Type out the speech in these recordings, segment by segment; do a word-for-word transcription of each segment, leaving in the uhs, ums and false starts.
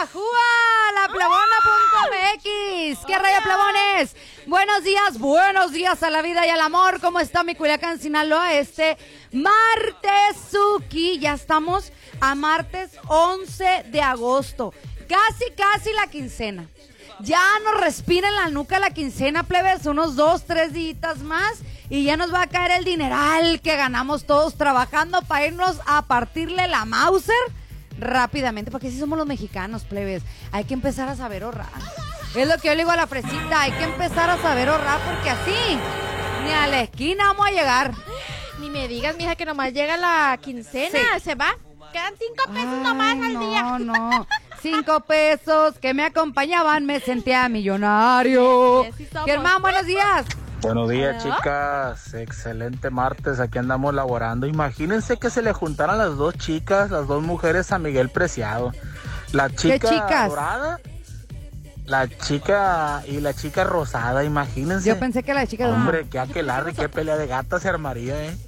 ¡Jua! La plebona.mx. ¿Qué rayo, plebones? Buenos días, buenos días a la vida y al amor. ¿Cómo está mi Culiacán, Sinaloa? Este martesuki. Ya estamos a martes once de agosto. Casi, casi la quincena. Ya nos respira en la nuca la quincena, plebes. Unos dos, tres días más. Y ya nos va a caer el dineral que ganamos todos trabajando para irnos a partirle la Mauser rápidamente, porque así somos los mexicanos, plebes. Hay que empezar a saber ahorrar. Es lo que yo le digo a la fresita, hay que empezar a saber ahorrar, porque así ni a la esquina vamos a llegar. Ni me digas, mija, que nomás llega la quincena, Sí. se va. Quedan cinco pesos Ay, nomás al no, día. No, no. Cinco pesos que me acompañaban, me sentía millonario. Sí, sí somos. Germán, buenos días. Buenos días, ¿Aló? chicas. Excelente martes, aquí andamos laborando. Imagínense que se le juntaran las dos chicas, las dos mujeres a Miguel Preciado. La chica chicas? dorada, la chica y la chica rosada, imagínense. Yo pensé que la chica de Hombre, qué aquelarre, qué pelea de gatas se armaría, ¿eh?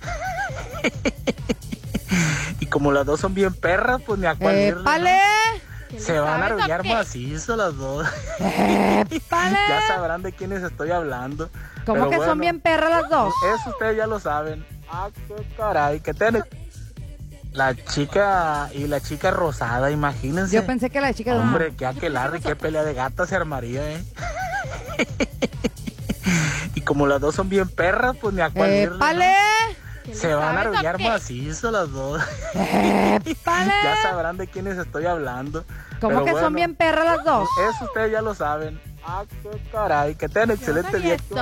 Y como las dos son bien perras, pues ni a cuál irle, ¿no? ¡Épale! ¿Qué Se le van a sabes o arrullar qué? macizo las dos. ¡Épale! Ya sabrán de quiénes estoy hablando. ¿Cómo Pero que son bueno, bien perras las dos? eso ustedes ya lo saben. Ah, qué caray, que tiene. La chica y la chica rosada, imagínense. Yo pensé que la chica de Hombre, qué aquelarre, qué pelea de gatas se armaría, ¿eh? Y como las dos son bien perras, pues ni a cuál irle, ¿no? ¡Épale! ¿Qué le Se van a sabes o arrullar qué? macizo las dos. ¡Épale! Ya sabrán de quiénes estoy hablando. ¿Cómo Pero que bueno, son bien perras las dos? eso ustedes ya lo saben. Ah, qué caray, que tengan excelente sabía día. eso.